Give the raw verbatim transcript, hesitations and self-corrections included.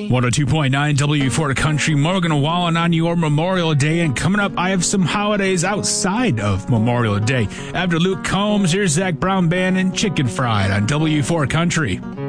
one oh two point nine W four Country, Morgan Wallen on your Memorial Day. And coming up, I have some holidays outside of Memorial Day. After Luke Combs, here's Zach Brown Band and Chicken Fried on W four Country.